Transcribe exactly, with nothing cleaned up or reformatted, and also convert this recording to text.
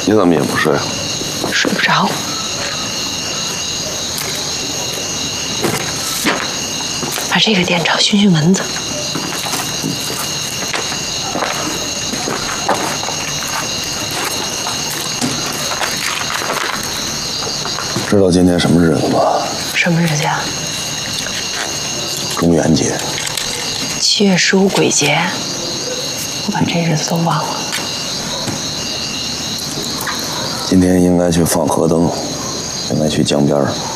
你怎么也不睡啊？ 睡不着。把这个点着，熏熏蚊子。 知道今天什么日子吗？ 什么日子呀？ 中元节。 七月十五鬼节。我把这日子都忘了。 今天应该去放河灯，应该去江边儿。